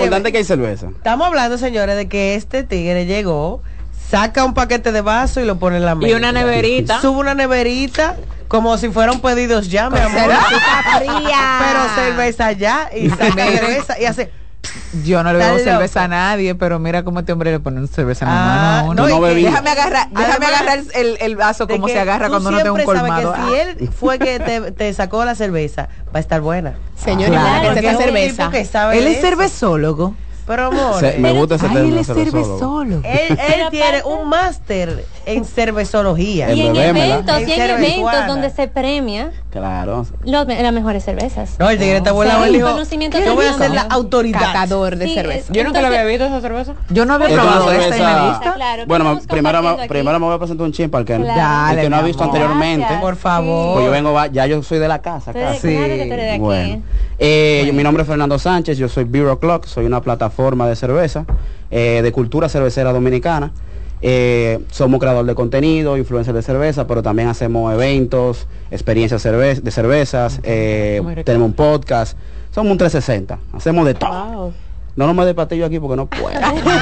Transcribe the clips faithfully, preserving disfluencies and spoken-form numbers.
importante es que hay cerveza. Estamos hablando, señores, de que este tigre llegó, saca un paquete de vaso y lo pone en la mesa. Y una neverita. Sube una neverita como si fueran pedidos ya, mi amor. fría. Pero cerveza ya y saca cerveza y hace... Yo no le Está bebo loco. cerveza a nadie, pero mira cómo este hombre le pone cerveza en la Ah, mano. no, Tú no y que- bebías. Déjame agarrar, déjame Además, agarrar el, el vaso de como que se agarra tú cuando uno tiene un siempre sabes colmado. que si él fue que te, te sacó la cerveza, va a estar buena. Señores, Claro, para que Porque sepa es un cerveza. tipo que sabe Él de es eso. cervezólogo. Pero amor, Se- me gusta ese Ay, término. él es cervezólogo. cervezólogo. él, él Pero tiene aparte- un máster en cervezología. En Y en bebémela. eventos, y en En eventos cervezuana. donde se premia Claro. los, las mejores cervezas. No, el tigre está O bueno. sea, Él un dijo, conocimiento yo voy a ser técnico. la autoridad. Catador de Sí, cerveza. es- Yo nunca la había Entonces- visto esa cerveza. Yo no había Es una probado esta y cerveza- me gusta. Claro, Bueno, estamos primero, compartiendo aquí. primero me voy a presentar un chin para el que, Claro. el Dale, que no ha mi visto amor. anteriormente. Gracias. Por favor. Pues yo vengo, va- ya yo soy de la casa, Tú eres- casi. Sí. claro que tú eres de aquí. Bueno, eh, mi nombre es Fernando Sánchez, yo soy Beer O'Clock, soy una plataforma de cerveza, eh, de cultura cervecera dominicana. Eh, somos creador de contenido, influencer de cerveza, pero también hacemos eventos, experiencias cerve- de cervezas, eh, Muy rico. tenemos un podcast, somos un trescientos sesenta, hacemos de todo. Wow. No nos me dé patillo aquí porque no puedo.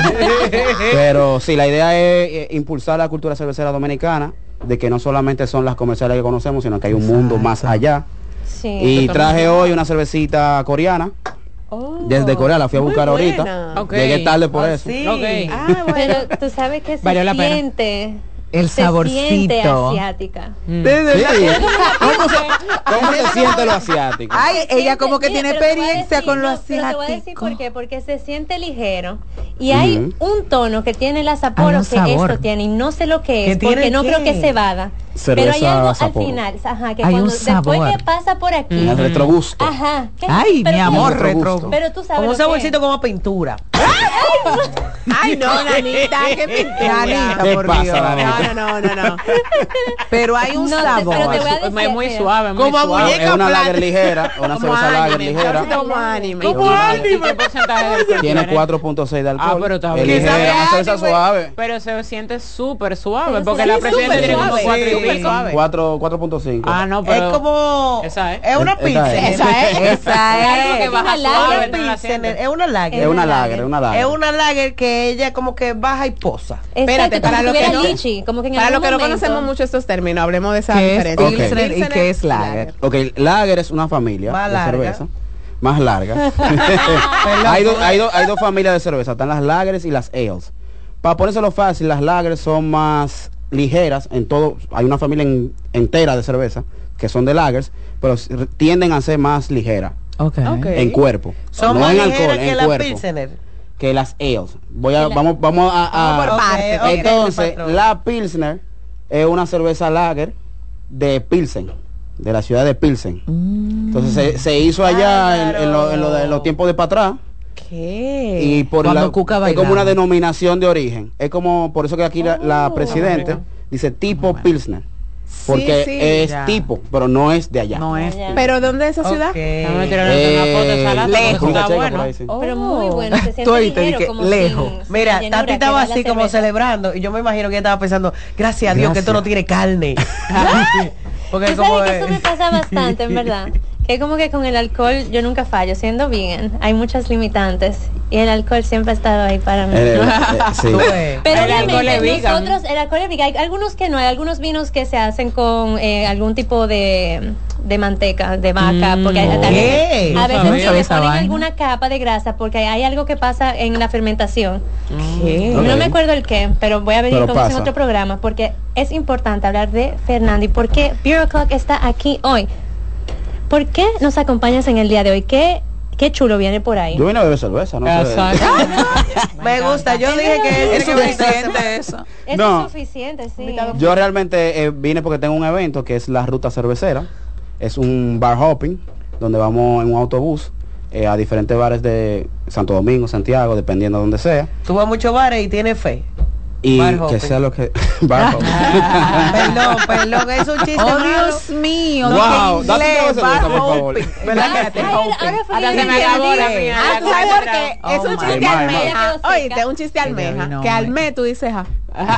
Pero sí, la idea es eh, impulsar la cultura cervecera dominicana, de que no solamente son las comerciales que conocemos, sino que hay un mundo más allá. Sí. Y traje hoy una cervecita coreana. Oh. Desde Corea la fui a Muy buscar ahorita. buena. Ok. Llegué tarde por Ah, eso. sí. Ok. Ah, bueno. Pero tú sabes que se Valió la pena. siente El se saborcito. siente asiática. Mm. Sí. ¿Cómo, se, ¿Cómo se siente lo asiático? Ay, Se ella siente- como que mira, tiene pero te voy a experiencia decir- con lo no, pero te voy a decir asiático. por qué, porque se siente ligero y hay Ujú. un tono que tiene la Hay Sapporo un que sabor. esto tiene y no sé lo que ¿Que es, tiene porque no qué? creo que se vada. Cerveza Pero hay algo Sapporo. al final, ajá, que Hay cuando un después sabor. que pasa por aquí, En el retrogusto. ajá, ¿qué? Ay, Pero mi tú- amor, Retro retro. gusto. Pero tú sabes Como lo un que saborcito es. como a pintura. Ay, no, nanita, qué pintura. Nanita, ¿Qué por pasa, Dios. nanita? No, no, no, no, no. Pero hay un No sé, sabor. pero te voy a Es muy, decir, muy mira. suave, muy Como suave. muñeca Es una plana. lager ligera, una Como cerveza lager anime, ligera. saborcito como anime. Como anime. ¿Y qué porcentaje de alcohol Tiene tiene? cuatro punto seis de alcohol. Ah, pero está Es bien. ligera, una cerveza Anime. suave. Pero se siente súper suave, Sí, porque sí, la sí, presidenta súper tiene como suave. cuatro y Sí. pico. Suave. cuatro punto cinco. Ah, no, pero Es como... Esa es. Es una Esa pizza. es. Esa es. Esa Es algo es. que baja una lager suave, no la Pilsener, sientes. es una lager. Es una lager, es una lager. Es una lager que ella como que baja y posa. Espérate, Exacto, para como lo si que tuviera no- lichi, como que en Para algún los que no momento- conocemos mucho estos términos, hablemos de esa ¿Qué es diferencia. Pilsner y Pilsener qué es lager? Ok, lager es una familia Más de larga. cerveza. Más larga. hay, dos, hay, dos, hay dos familias de cerveza, están las lagers y las ales. Para ponérselo fácil, las lagers son más ligeras en todo. Hay una familia en- entera de cerveza que son de lagers, pero s- tienden a ser más ligeras Ok. Ok. en cuerpo. Son no más en ligeras alcohol, que en la cuerpo. Pilsener. Que las ales. Voy a, Que la- vamos, vamos a, a- Vamos por Ok, partes. ok, entonces, patrón. la Pilsner es una cerveza lager de Pilsen, de la ciudad de Pilsen. Mm. Entonces se, se hizo allá Ah, en, en lo- en lo de- en los tiempos de para atrás. ¿Qué? Y por Cuando la, Cuca es bailaba. como una denominación de origen. Es como, por eso que aquí la, la Oh. presidente dice tipo Bueno. Pilsner. Porque sí, es ya. tipo, pero no es de allá. No es. Ya. ¿Pero dónde es esa ciudad? Ok. Déjame tirarle Eh, una foto de esa lata, porque lejos. eso está Checa por bueno. ahí, sí. Pero muy bueno, se siente Tú oíste, ligero, di que como lejos. sin- sin Mira, la llenura Tati que estaba da la así como cerveza. celebrando y yo me imagino que ella estaba pensando, gracias a Dios que esto no Gracias. tiene carne. Porque Tú como sabes que es- eso me pasa bastante, en verdad. Que como que con el alcohol yo nunca fallo, siendo vegan. Hay muchas limitantes y el alcohol siempre ha estado ahí para mí. Eh, eh, sí. Tú ves. Pero El alcohol es obviamente vegan. nosotros, el alcohol es vegan. Hay algunos que no, hay algunos vinos que se hacen con eh, algún tipo de, de manteca, de vaca, Mm, porque hay, ¿qué? a veces, No a veces sabía sí le esa ponen vaina. alguna capa de grasa porque hay algo que pasa en la fermentación. ¿Qué? Ok. No me acuerdo el qué, pero voy a venir Pero con eso en pasa. otro programa porque es importante hablar de Fernando y por qué Beer O'Clock está aquí hoy. ¿Por qué nos acompañas en el día de hoy? ¿Qué, qué chulo viene por ahí? Yo vine a beber cerveza, no sé. Exacto. Me gusta, yo dije que Es tiene que suficiente eso. Eso No. es suficiente, sí. Yo realmente eh, vine porque tengo un evento que es la Ruta Cervecera. Es un bar hopping donde vamos en un autobús eh, a diferentes bares de Santo Domingo, Santiago, dependiendo de donde sea. Tú vas a muchos bares y tienes fe. Y Bar que hopping. sea lo que... bar hopping. Perdón, perdón, es un chiste Oh, malo. Dios mío. Wow, qué date inglés, una cerveza, bar por favor. hopping. ¿Verdad que te Ay, hopping? ahora fue Hasta que se me entendí. acabó la mía. Ah, ya ¿tú que sabes me por qué? Oh, Es un my chiste God. almeja. Ay, my. Oíste, un chiste almeja. no, Que my. alme tú dices, ja.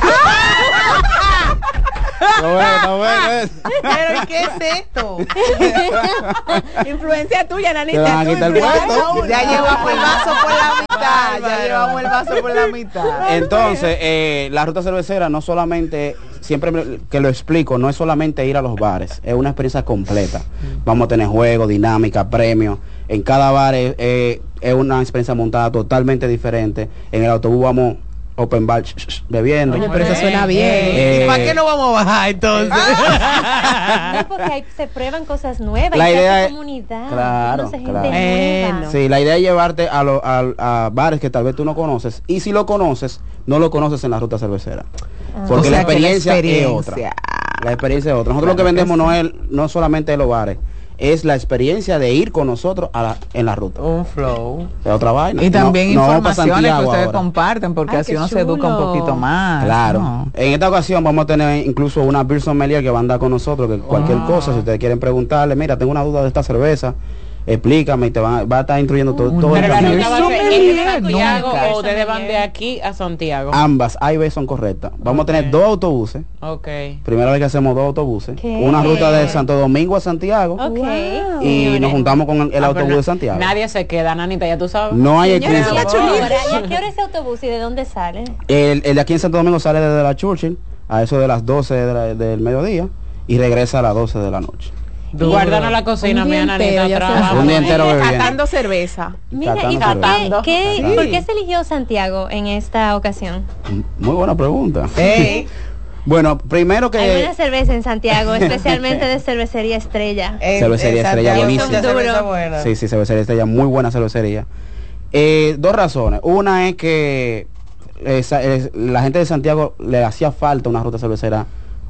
Está bueno, está bueno, ¿eh? Pero ¿y qué es esto? Influencia tuya, Te nanita. van a tú, quitar el influencia puesto. uno. Ya llegó a el vaso por la ya llevamos el vaso por la mitad. Entonces, eh, la ruta cervecera no solamente, siempre me- que lo explico, no es solamente ir a los bares, es una experiencia completa. Vamos a tener juegos, dinámica, premios. En cada bar es, eh, es una experiencia montada totalmente diferente. En el autobús vamos open bar sh- sh- bebiendo. Oye, pero eso suena bien. Eh, ¿Y para qué no vamos a bajar entonces? No, porque ahí se prueban cosas nuevas. La y se idea hace es- comunidad. claro, conoce gente claro. nueva. Bueno. Sí, la idea es llevarte a, lo- a, a bares que tal vez tú no conoces. Y si lo conoces, no lo conoces en la ruta cervecera. Ah. Porque O la sea, que la experiencia, es experiencia. otra. La experiencia es otra. Nosotros lo que vendemos no es no solamente los bares, es la experiencia de ir con nosotros a la- en la ruta. Un flow. Es otra vaina. Y también No- no vamos pa' informaciones que Santiago ustedes ahora. comparten, porque Ay, así qué uno se educa un chulo. poquito más. Claro. ¿no? En esta ocasión vamos a tener incluso una beer sommelier que va a andar con nosotros, que cualquier cosa, si ustedes quieren preguntarle, mira, tengo una duda de esta cerveza, explícame y te va, va a estar instruyendo todo, todo el Pero la camino. ruta va a ser Sommelier, en Santiago nunca. o ustedes van de aquí a Santiago. Ambas A y B son correctas. Vamos a tener Ok. dos autobuses. Ok. Primera vez que hacemos dos autobuses. ¿Qué? Una ruta de Santo Domingo a Santiago. Ok. Y nos juntamos con el, el Ah, autobús pero de Santiago. Nadie se queda, Nanita, ya tú sabes. No hay Señores, excusa. la Ahora, ¿y a qué hora ese autobús y de dónde sale? El, el de aquí en Santo Domingo sale desde la Churchill a eso de las doce de la- del mediodía y regresa a las doce de la noche. Guárdanos la cocina, Un mi día Nanita, entero, ya atrás. se vamos. Un día entero bebiendo. Catando cerveza. Mira, ¿y Catando por qué, cerveza. qué- Sí. por qué se eligió Santiago en esta ocasión? Muy buena pregunta. Ey, Bueno, primero Hay que buena cerveza en Santiago, especialmente de cervecería Estrella. en- Cervecería en Estrella, Santiago buenísima. son de cerveza buena. sí, sí, cervecería Estrella, muy buena cervecería. Eh, dos razones. Una es que esa- es- la gente de Santiago le hacía falta una ruta cervecera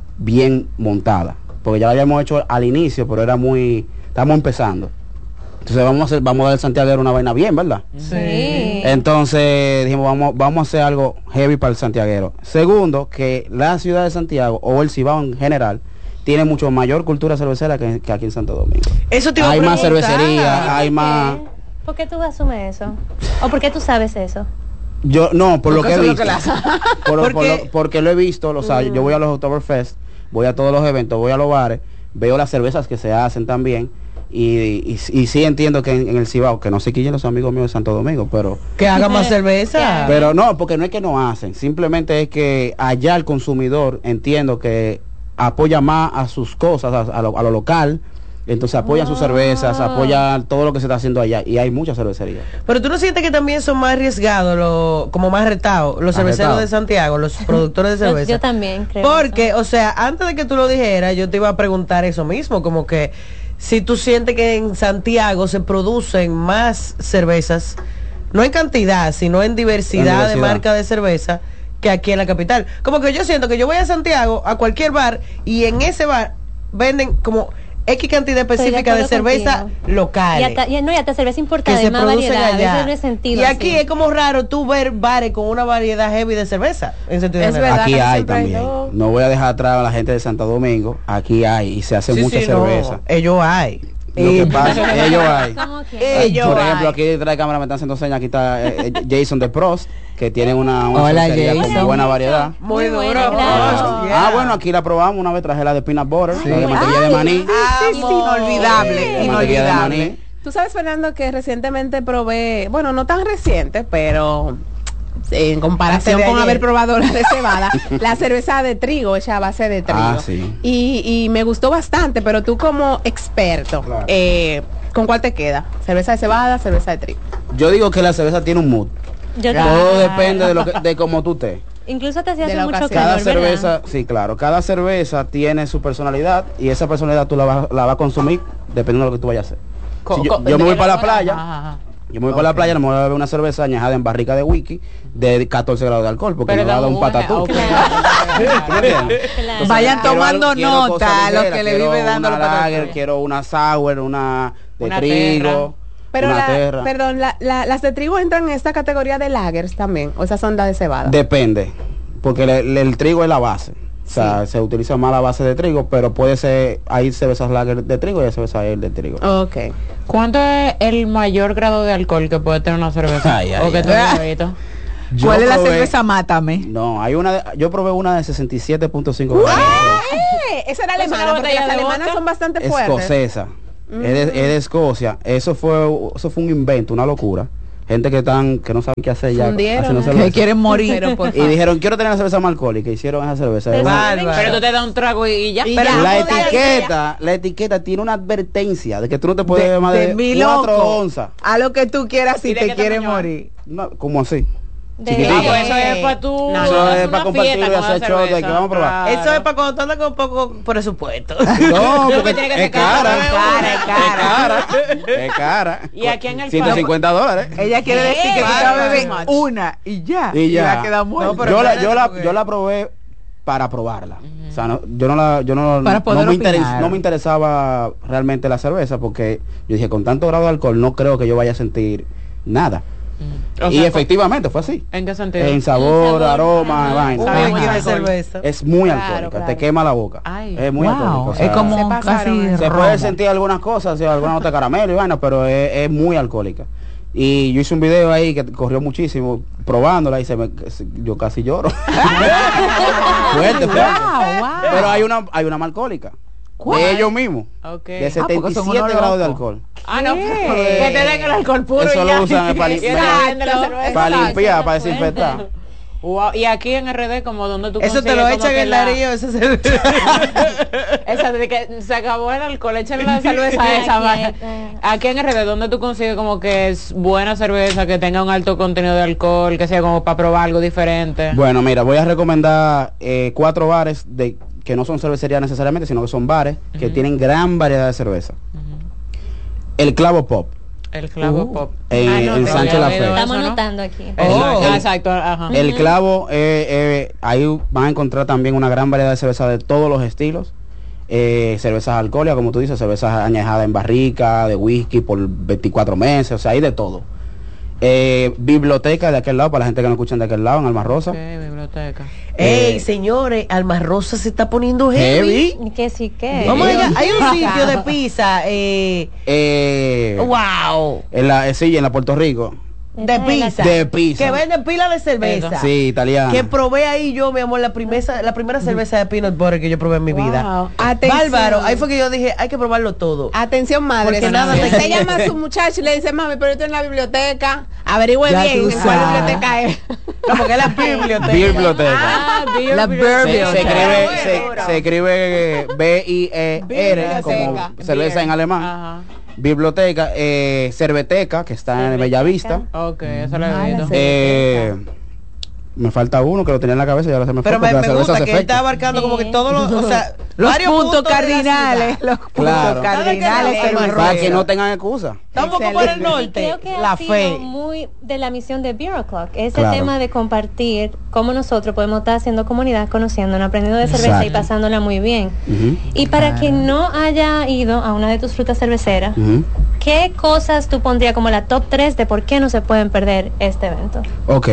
bien montada, porque ya la habíamos hecho al inicio, pero era muy, estamos empezando. Entonces vamos a hacer, vamos a dar Santiago era una vaina bien, ¿verdad? Sí. Entonces dijimos, vamos, vamos a hacer algo heavy para el santiaguero. Segundo, que la ciudad de Santiago, o el Cibao en general, tiene mucho mayor cultura cervecera que, que aquí en Santo Domingo. Eso te iba a Hay más preguntar. cervecería, hay ¿Por más... qué? ¿Por qué tú asumes eso? ¿O por qué tú sabes eso? Yo, no, por lo Porque que he eso es lo visto. que la hace. Por lo- por Porque- lo- porque lo he visto, o sea, yo voy a los Oktoberfest, voy a todos los eventos, voy a los bares, veo las cervezas que se hacen también. Y, y, y sí entiendo que en, en el Cibao, que no se quillen los amigos míos de Santo Domingo, pero... Que haga más cerveza. Pero no, porque no es que no hacen, simplemente es que allá el consumidor entiendo que apoya más a sus cosas, a, a lo, a lo local, entonces apoyan sus cervezas, apoyan todo lo que se está haciendo allá y hay muchas cervecerías. Pero tú no sientes que también son más arriesgados, lo- como más retados, los Más cerveceros retados. de Santiago, los productores de Yo, cerveza. yo también creo. Porque, eso. o sea, antes de que tú lo dijeras, yo te iba a preguntar eso mismo, como que si tú sientes que en Santiago se producen más cervezas, no en cantidad, sino en diversidad, En de diversidad. marca de cerveza, que aquí en la capital. Como que yo siento que yo voy a Santiago, a cualquier bar, y en ese bar venden como X cantidad específica de, acuerdo cerveza contigo. local. Y hasta, y no, y hasta cerveza Que importada, se hay más producen variedad. allá. Eso es sentido. Y aquí así. es como raro tú ver bares con una variedad heavy de cerveza. En sentido Es general. verdad. Aquí que hay siempre hay también. dos. No voy a dejar atrás a la gente de Santo Domingo, aquí hay y se hace Sí, mucha sí, no, cerveza. ellos hay. Lo que pasa, ellos hay. ¿Cómo que? Ellos Por hay. ejemplo, aquí detrás de cámara me están haciendo señas, aquí está eh, eh, Jason de Prost, que tiene una, una Hola, cervecería con Jason. buena variedad. Muy, Muy duro. buena, gracias. Oh, Ah, yeah. bueno, aquí la probamos una vez, traje la de peanut butter, Sí. la de mantequilla de maní. Sí, sí, Inolvidable, la mantequilla de inolvidable. maní. Tú sabes, Fernando, que recientemente probé, bueno, no tan reciente, pero en comparación Antes de con ayer. haber probado la de cebada, la cerveza de trigo, hecha a base de trigo. Ah, sí. Y, y me gustó bastante, pero tú como experto, Claro. eh, ¿con cuál te queda? ¿Cerveza de cebada, cerveza de trigo? Yo digo que la cerveza tiene un mood. Yo Todo también. depende de lo que, de cómo tú estés. Incluso te de hace la mucho ocasión. Cada calor, ¿verdad? cerveza, sí, claro, cada cerveza tiene su personalidad y esa personalidad tú la vas, la vas a consumir dependiendo de lo que tú vayas a hacer. Co- Si yo, co- yo me voy para la Ajá, playa, ajá. yo me voy para la playa, no me voy a beber una cerveza añejada en barrica de whisky de catorce grados de alcohol, porque Pero me va a dar un buena, patatú. ok. ¿Tú me entiendes? Claro. Entonces, Vayan quiero tomando algo- quiero nota cosas a los ligeras, que le quiero vive dando una los patatú. lager, quiero una sour, una de Una trigo, Pero una la, terra. perdón, la- la- las de trigo entran en esta categoría de lagers también, o esas son las de cebada. Depende, porque le- le- el trigo es la base. O sea, se utiliza más la base de trigo, pero puede ser, hay cervezas lager de trigo y hay cervezas ale de trigo. Ok. ¿Cuánto es el mayor grado de alcohol que puede tener una cerveza? Ay, ay, ¿O que ay. tú has visto? Yo ¿Cuál es la probé- cerveza Mátame? No, hay una de- yo probé una de sesenta y siete punto cinco ¡Eh! grados. Esa era Pues alemana, una porque botella las de alemanas vodka. son bastante fuertes. Escocesa. Es, de, es de Escocia. Eso fue, eso fue un invento, una locura. gente que están que no saben qué hacer ya Fundieron, haciendo ¿eh? cerveza. Que quieren morir. Pero por Y dijeron, quiero tener la cerveza más alcohólica. Hicieron esa cerveza. Pero Una- saben Bárbaro. Pero tú te das un trago y, y ya. Y Pero ya. la no podía etiqueta, la etiqueta tiene una advertencia de que tú no te puedes beber más de, mi cuatro loco. onzas. A lo que tú quieras ¿Y si de te qué quieres tamaño morir. No, ¿cómo así? De- Chiquitito. Ah, pues eso es para tú. No, Eso hacer es una para compartir fiesta y con la hacer shot de que cerveza. vamos a probar. Claro. Eso es para cuando tú andas con poco presupuesto. No, Lo porque que tiene que es ser cara. cara. Cara, es cara. Es cara. Es cara. Y aquí en el ciento cincuenta dólares. Ella quiere decir que tú te vas a beber Bárbaro. una y ya. Y ya. va a quedar muerta. No, pero yo, la, espérate, yo, la, porque- yo la probé para probarla. O sea, no, yo no la, yo no, Para no, poder me opinar. interes- no me interesaba realmente la cerveza porque yo dije, con tanto grado de alcohol no creo que yo vaya a sentir nada. O y sea, efectivamente fue así. ¿En qué sentido? En sabor, sabor, aroma, ajá. vaina. Un Sabe Ajá. muy máquina de alcohol. cerveza. Es muy Claro, alcohólica, claro. te quema la boca. Ay. Es muy Wow, alcohólica. o sea, es como Se pasaron, casi ¿eh? se romo. puede sentir algunas cosas, o sea, alguna nota de caramelo y vaina, pero es, es muy alcohólica. Y yo hice un video ahí que corrió muchísimo probándola y se me, yo casi lloro. Fuerte, fuerte. Wow, wow. Pero hay una hay una más alcohólica. ¿Cuál? De ellos mismos. Ok. De Ah, porque son setenta y siete unos grados de locos. alcohol. Ah, no, ¿Qué? que te den el alcohol puro Eso y lo ya. usan para Y lim- te venden la cerveza. Para Exacto, limpiar, para fuerte. desinfectar. Wow. Y aquí en R D, como donde tú Eso te consigues lo como echan que en la- el nariz. Esa cerveza. Esa de que se acabó el alcohol, échale la cerveza esa. Aquí, vaina. eh. Aquí en R D, donde tú consigues como que es buena cerveza, que tenga un alto contenido de alcohol, que sea como para probar algo diferente. Bueno, mira, voy a recomendar eh, cuatro bares de que no son cervecerías necesariamente, sino que son bares que Ujú. tienen gran variedad de cerveza. Ujú. El Clavo Pop. El clavo Uh. pop. En- Ah, no, en te Sánchez había La oído Fe. Estamos eso, ¿no? anotando aquí. Exacto, Oh. ah, exacto, ajá. El Clavo, eh, eh, ahí van a encontrar también una gran variedad de cerveza de todos los estilos. Eh, cervezas alcohólicas, como tú dices, cervezas añejadas en barrica, de whisky por veinticuatro meses, o sea, hay de todo. Eh, biblioteca de aquel lado, para la gente que no escuchan de aquel lado, en Alma Rosa. Ok, biblioteca. Ey, Eh, señores, Alma Rosa se está poniendo heavy. Heavy. Que sí que. Vamos Heavy. allá. Hay un sitio de pizza. Eh, Eh, wow. en la, eh, sí, en la Puerto Rico. De pizza. De pizza. Que vende pila de cerveza. Sí, italiana. Que probé ahí yo, mi amor, la primera, la primera cerveza de peanut butter que yo probé en mi vida. Wow. Atención. Bárbaro, ahí fue que yo dije, hay que probarlo todo. Atención, madre. Porque Si nada te usted quita. llama a su muchacho y le dice, mami, pero yo estoy en la biblioteca. Averigüe Ya bien tú en cuál sabes. biblioteca es. No, porque es la biblioteca. Biblioteca. Ah, beer, La beer. beer Se, se biblioteca. escribe, Bueno, se, bueno. se escribe eh, B I E R como Biblioteca. cerveza en alemán. Ajá. Biblioteca, eh, Cerveteca, que está en Bellavista. Ok, eso lo he Ah, visto. la Eh, me falta uno que lo tenía en la cabeza y ahora se me fue. Pero me, porque la me cerveza gusta hace que él efecto. está abarcando como que Sí. todos los, o sea, Los varios puntos de la cardinales. ciudad. Los puntos Claro. cardinales. Cada que cerveceros. Para que no tengan excusa. Está un poco por el Excelente. Y norte. creo que La ha sido fe. muy de la misión de Beer O'Clock, ese Claro. tema de compartir cómo nosotros podemos estar haciendo comunidad, conociendo, aprendiendo de cerveza y Exacto. pasándola muy bien. Ujú, Y para quien no haya ido a una de tus frutas cerveceras, ujú. ¿qué cosas tú pondrías como la top tres de por qué no se pueden perder este evento? Ok.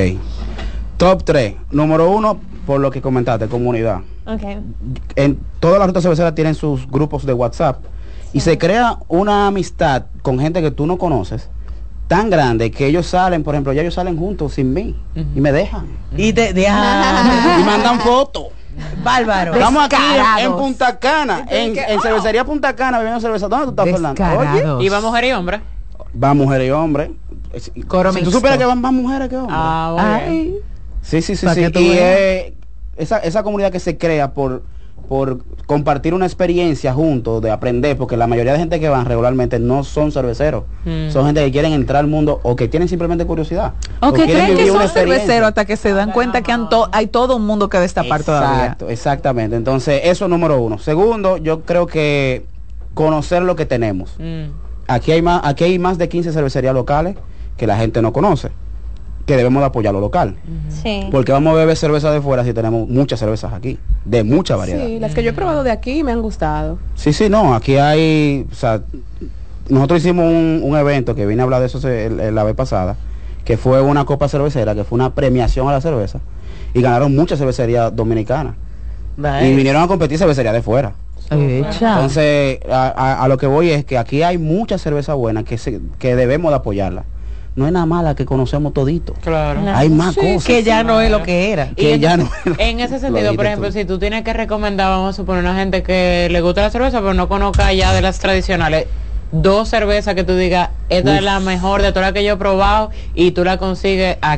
Top tres. Número uno, por lo que comentaste, comunidad. Okay. En todas las rutas cerveceras tienen sus grupos de WhatsApp y se crea una amistad con gente que tú no conoces tan grande que ellos salen, por ejemplo, ya ellos salen juntos sin mí Ujú. y me dejan Y te deja. y mandan fotos. Bárbaro. Estamos aquí en, en Descarados. Punta Cana, en, que, en oh. cervecería Punta Cana bebiendo cerveza. ¿Dónde tú estás, Fernando? Oye, Descarados. ¿Y va mujer y hombre? va mujeres y hombres. Es- Coro si tú mixto. supieras que van más mujeres que hombres. Ah, muy bien. Ay. Sí, sí, sí, Pa' sí. que tú Y veas. eh, esa, esa comunidad que se crea por, por compartir una experiencia juntos, de aprender, porque la mayoría de gente que van regularmente no son cerveceros. Mm. Son gente que quieren entrar al mundo o que tienen simplemente curiosidad. O que quieren creen que vivir son una experiencia. cerveceros hasta que se dan cuenta que han to- hay todo un mundo que destapar todavía. Exacto, exactamente. Entonces, eso es número uno. Segundo, yo creo que conocer lo que tenemos. Mm. Aquí hay más, aquí hay más de quince cervecerías locales que la gente no conoce, que debemos de apoyar lo local. Sí. Porque vamos a beber cerveza de fuera si tenemos muchas cervezas aquí, de mucha variedad. Sí, las que yo he probado de aquí me han gustado. Sí, sí, no, aquí hay, o sea, nosotros hicimos un, un evento que vine a hablar de eso se- el- el- la vez pasada, que fue una copa cervecera, que fue una premiación a la cerveza, y ganaron muchas cervecerías dominicanas. Nice. Y vinieron a competir cervecerías de fuera. Echa. Entonces, a, a- a lo que voy es que aquí hay mucha cerveza buena que, se, que debemos de apoyarla. No es nada mala que conocemos todito. Claro. Claro. Hay más Sí, cosas Que ya no es lo que era. que en, ya no. En ese Lo sentido, por dijiste ejemplo, tú. si tú tienes que recomendar, vamos a suponer, una gente que le gusta la cerveza, pero no conozca ya de las tradicionales, dos cervezas que tú digas, esta Uf. es la mejor de todas las que yo he probado y tú la consigues aquí.